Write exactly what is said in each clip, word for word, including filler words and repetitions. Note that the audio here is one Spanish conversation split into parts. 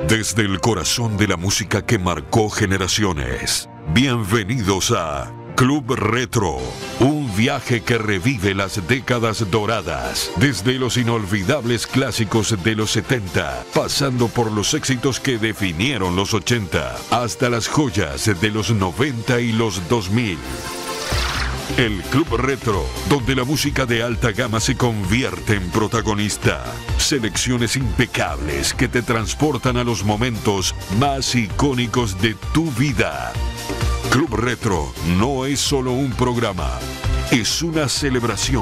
Desde el corazón de la música que marcó generaciones, bienvenidos a Club Retro, un viaje que revive las décadas doradas, desde los inolvidables clásicos de los setenta, pasando por los éxitos que definieron los ochenta, hasta las joyas de los noventa y los dos mil. El Club Retro, donde la música de alta gama se convierte en protagonista. Selecciones impecables que te transportan a los momentos más icónicos de tu vida. Club Retro no es solo un programa, es una celebración.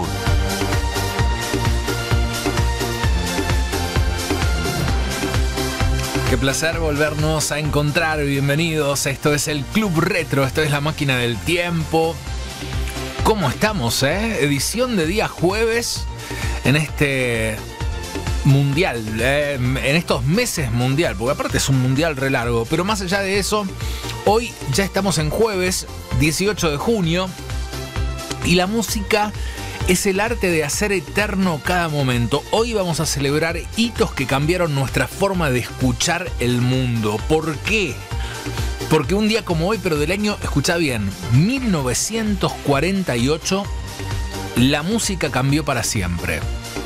Qué placer volvernos a encontrar, bienvenidos. Esto es el Club Retro, esto es la máquina del tiempo. ¿Cómo estamos, eh? Edición de día jueves en este mundial, eh, en estos meses mundial, porque aparte es un mundial re largo, pero más allá de eso, hoy ya estamos en jueves, dieciocho de junio, y la música es el arte de hacer eterno cada momento. Hoy vamos a celebrar hitos que cambiaron nuestra forma de escuchar el mundo. ¿Por qué? Porque un día como hoy, pero del año, escucha bien, mil novecientos cuarenta y ocho, la música cambió para siempre.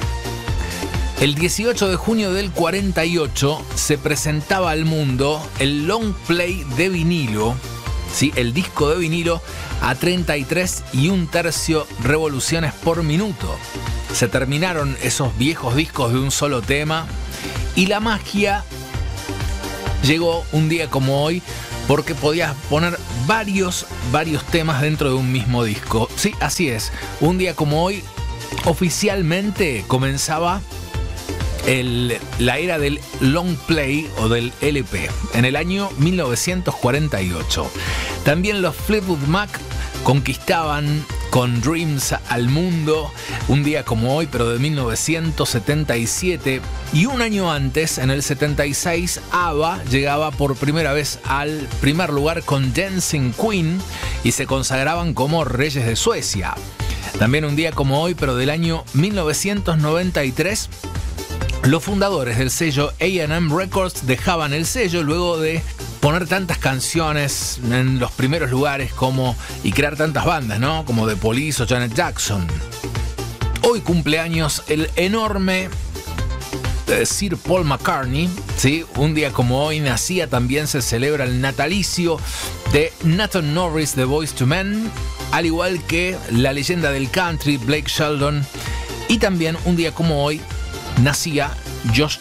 El dieciocho de junio del cuarenta y ocho se presentaba al mundo el long play de vinilo, ¿sí? El disco de vinilo a treinta y tres y un tercio revoluciones por minuto. Se terminaron esos viejos discos de un solo tema y la magia llegó un día como hoy, porque podías poner varios, varios temas dentro de un mismo disco. Sí, así es. Un día como hoy, oficialmente comenzaba el, la era del long play o del L P, en el año mil novecientos cuarenta y ocho. También los Fleetwood Mac conquistaban con Dreams al mundo, un día como hoy, pero de mil novecientos setenta y siete. Y un año antes, en el setenta y seis, ABBA llegaba por primera vez al primer lugar con Dancing Queen y se consagraban como reyes de Suecia. También un día como hoy, pero del año mil novecientos noventa y tres, los fundadores del sello A and M Records dejaban el sello luego de poner tantas canciones en los primeros lugares como y crear tantas bandas, ¿no? Como The Police o Janet Jackson. Hoy cumpleaños el enorme eh, Sir Paul McCartney, ¿sí? Un día como hoy nacía, también se celebra el natalicio de Nathan Norris de Boyz two Men, al igual que la leyenda del country Blake Shelton. Y también un día como hoy nacía Josh